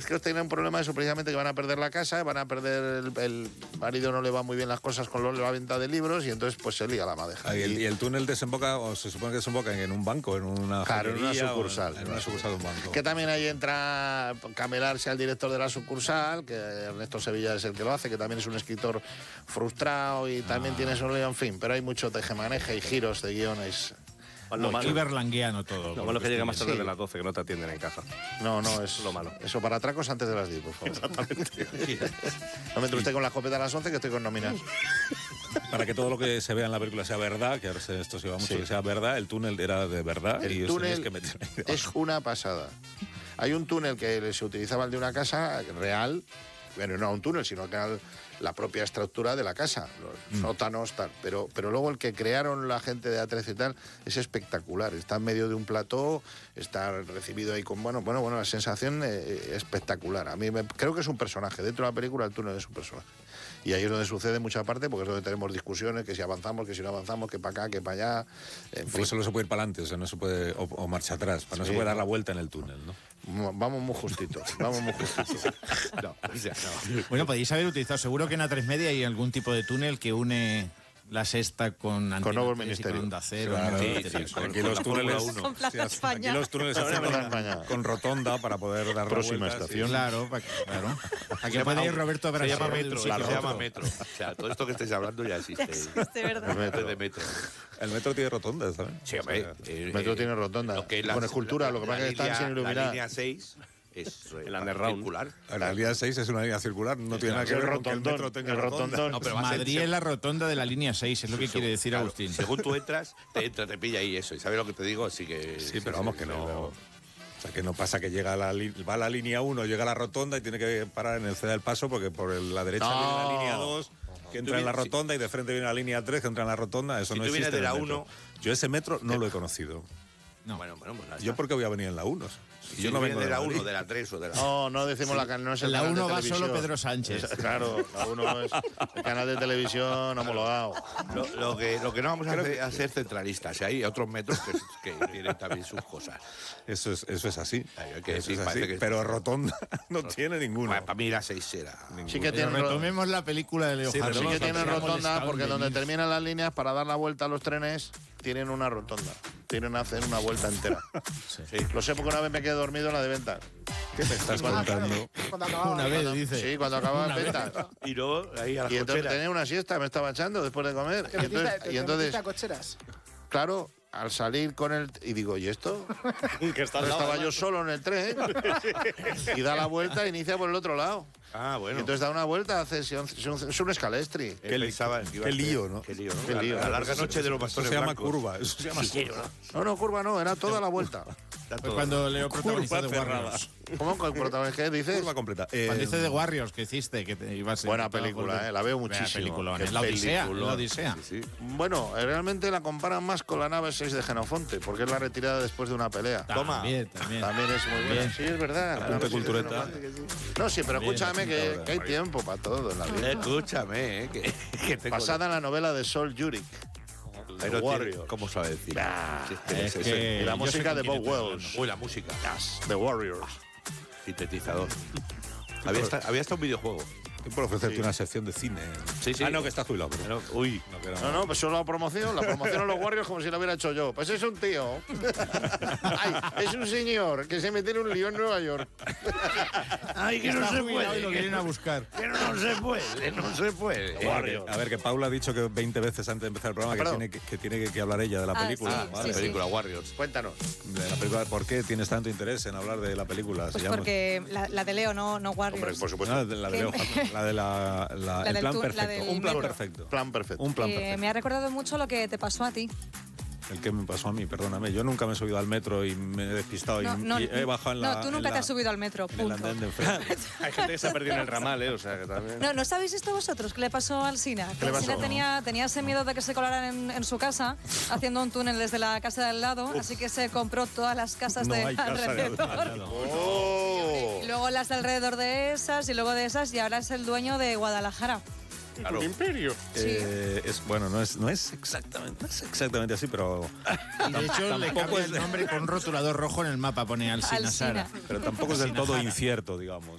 que tienen un problema de eso, precisamente, que van a perder la casa, van a perder el marido, no le va muy bien las cosas con la venta de libros, y entonces pues se lía la madeja. Y el túnel desemboca, o se supone que desemboca en un banco, en una claro, en una sucursal. En una sucursal de un banco. Que también ahí entra Camelarse al director de la sucursal, que Ernesto Sevilla es el que lo hace, que también es un escritor frustrado y también tiene su lío, en fin, pero hay mucho tejemaneja y giros de guiones. Muy berlanguiano todo. Lo malo es que llega más tarde de las 12, que no te atienden en caja. No, es lo malo. Eso para atracos antes de las 10, por favor. Exactamente. No me entre usted con la escopeta a las 11, que estoy con nóminas. Para que todo lo que se vea en la película sea verdad, que ahora esto se va mucho, que sea verdad, el túnel era de verdad. El túnel es una pasada. Hay un túnel que se utilizaba, el de una casa real, bueno, no un túnel, sino que la propia estructura de la casa, los sótanos, tal. Pero luego el que crearon la gente de A13 y tal es espectacular. Está en medio de un plató, está recibido ahí con, bueno, la sensación espectacular. A mí creo que es un personaje. Dentro de la película el túnel es un personaje. Y ahí es donde sucede mucha parte, porque es donde tenemos discusiones, que si avanzamos, que si no avanzamos, que para acá, que para allá. Pues solo se puede ir para adelante, o sea, no se puede, o marcha atrás, no se puede dar la vuelta en el túnel, ¿no? Vamos muy justitos, vamos muy justitos. No. Bueno, podéis haber utilizado, seguro que en A3 Media hay algún tipo de túnel que une La Sexta con Antena Nuevo 3 Ministerio. y con Onda Cero. Claro, Aquí los túneles Con Plaza España. Aquí los túneles con rotonda para poder dar próxima la vuelta. estación. Claro. Aquí puede ir Roberto Brasero. Se llama metro, se llama metro. O sea, todo esto que estáis hablando ya existe. De verdad. De metro. El metro tiene rotonda, ¿sabes? Sí, hombre. El metro tiene rotonda. Con escultura, lo que pasa es que están sin iluminar. La línea 6 es circular. La línea 6 es una línea circular, no tiene nada que ver con que el metro tenga rotonda. No, pero Madrid es la rotonda de la línea 6, es lo que quiere decir claro, Agustín. Según tú entras, te pilla ahí eso. ¿Y sabes lo que te digo? Así que... Sí, pero vamos, que no... O sea, que no pasa que va a la línea 1, llega a la rotonda y tiene que parar en el Ceda del Paso, porque por la derecha viene la línea 2, que entra en la rotonda, y de frente viene la línea 3, que entra en la rotonda. Eso no existe. Si tú vienes de la 1... Yo ese metro no lo he conocido. No. Bueno, pues ¿Yo por qué voy a venir en la 1? Si yo no vengo de la 1, de la 3 o de la... No decimos la canal, no es el la canal 1 de va televisión. solo Pedro Sánchez. Claro, la 1 es el canal de televisión homologado. Lo que no vamos a ser centralistas. Hay otros metros que tienen también sus cosas. Eso es así. Hay que Eso decir, es así. parece que... Pero rotonda no tiene ninguno. Para mí la 6 era... Sí que tienen Retomemos la película de Leo Harlem. Sí que tienen rotonda, porque donde terminan las líneas, para dar la vuelta a los trenes, tienen una rotonda. Tienen que hacer una vuelta entera. Sí. Lo sé porque una vez me quedé dormido en la de venta. ¿Qué me estás contando? Una vez, dice. Sí, cuando acababa de venta. Y luego ahí a las Y entonces cocheras. tenía una siesta, me estaba echando después de comer. Y entonces, cocheras. claro, al salir con el... Y digo, ¿y esto? Que está Estaba yo solo en el tren y da la vuelta e inicia por el otro lado. Ah, Y bueno. entonces da una vuelta, es un escalestri. Qué lío, ¿no? Qué lío, ¿no? Qué lío. La larga noche de los Eso bastones se llama blancos. curva. Eso se llama curva. No, curva no, era toda la vuelta. Pues cuando Leo protagonizó Curva de cerrada. Warriors. ¿Cómo con el protagonista? ¿Qué dices? Curva completa. Cuando dice de Warriors, que hiciste, que te ibas... Buena película, la veo muchísimo. Peliculón. Qué La Odisea. peliculón. La Odisea. Sí. Bueno, realmente la comparan más con la nave 6 de Genofonte, porque es la retirada después de una pelea. También. También es muy buena. Sí, es verdad. la Apunte nave 6 de cultureta. Genofonte, que sí. No, sí, pero escúchame que hay tiempo para todo en la vida. Escúchame, que tengo... Basada en la novela de Sol Yurik. Pero The Warrior. ¿Cómo sabe decir? Es que Y la yo música sé de con Bob quién estoy Wells. Uy, la música. The Warriors. Sintetizador. Había hasta un videojuego. Estoy por ofrecerte una sección de cine. Sí. Ah, no, que está jubilado. Pero... Uy. No, pues solo la promoción a los Warriors como si lo hubiera hecho yo. Pues es un tío. Ay, es un señor que se mete en un lío en Nueva York. Ay, que no Está se jubilado y puede. lo vienen a buscar. Que no se puede, no se puede. A ver, que Paula ha dicho que 20 veces antes de empezar el programa Perdón. que tiene que hablar ella de la película. sí, ¿vale? sí, sí. Película Warriors. Cuéntanos. De la película. ¿Por qué tienes tanto interés en hablar de la película? Pues porque la de Leo, no Warriors. Hombre, por supuesto. No, la de Leo Harlem, la de el del plan tour, la perfecto. del Un plan metro. perfecto. Plan perfecto. Un plan perfecto. Me ha recordado mucho lo que te pasó a ti. El que me pasó a mí, perdóname. Yo nunca me he subido al metro y me he despistado y he bajado en la... No, tú nunca te has subido al metro, en el punto. andén de enfrente. Hay gente que se ha perdido en el ramal, o sea, que también... ¿No sabéis esto vosotros? ¿Qué le pasó al Sina? ¿Qué le El Sina pasó? tenía ese miedo de que se colaran en su casa, haciendo un túnel desde la casa de al lado, así que se compró todas las casas No de hay casa de alrededor. al lado. ¡Oh! Y luego las de alrededor de esas, y luego de esas, y ahora es el dueño de Guadalajara. Claro. imperio. No es exactamente así, pero... Y de hecho le cambia el nombre con un rotulador rojo en el mapa, pone Alsina Alsina. Sara. Pero tampoco es del todo incierto, digamos.